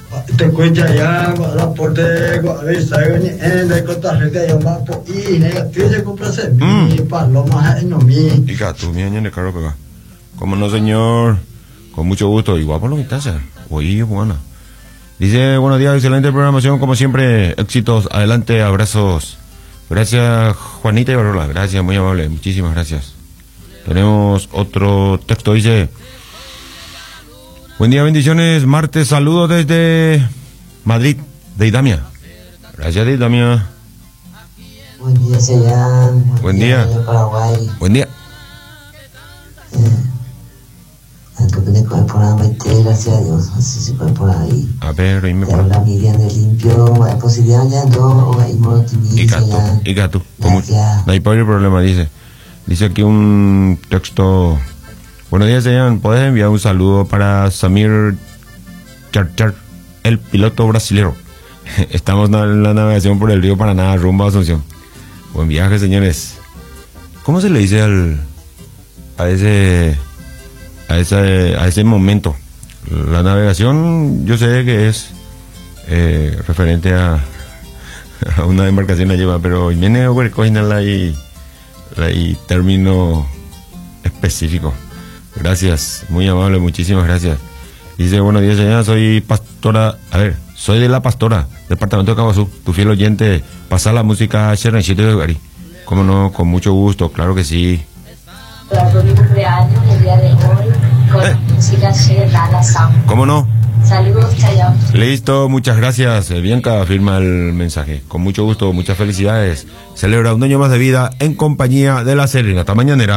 te escucha ya, la porte, avisa, de Costa Rica, yo mapo, y negativo se compra mi paloma, no mi. Y tú, mi año de carro pega. Como no, señor, con mucho gusto, igual por lo que estás, oye, buena. Dice, buenos días, excelente programación, como siempre, éxitos, adelante, abrazos. Gracias, Juanita Ibarola, gracias, muy amable, muchísimas gracias. Tenemos otro texto, dice, buen día, bendiciones, martes, saludos desde Madrid, de Idamia. Gracias, de Idamia. Buen día, Sellán. Buen día. Paraguay. Buen día. Aunque viene con el programa gracias a Dios, así se puede por ahí. A ver, ahí me pone. Habla Miriam de limpio, hay posibilidad ya, no, hay modo y gato. No hay problema, dice. Dice aquí un texto. Buenos días, Sellán. ¿Puedes enviar un saludo para Samir Charchar, el piloto brasilero? Estamos en la navegación por el río Paraná, rumbo a Asunción. Buen viaje, señores. ¿Cómo se le dice a ese momento? La navegación, yo sé que es referente a una embarcación la lleva, pero viene a coger y término específico. Gracias, muy amable, muchísimas gracias. Dice, buenos días, señora, soy pastora, soy de La Pastora, departamento de Cabazú, tu fiel oyente, pasa la música Cherrenchito de Gary. Cómo no, con mucho gusto, claro que sí. Por mi cumpleaños el día de hoy con música Cherrana Sound. ¿Cómo no? Saludos, Chayao. Listo, muchas gracias. Bianca firma el mensaje. Con mucho gusto, muchas felicidades. Celebra un año más de vida en compañía de la Serenata Mañanera.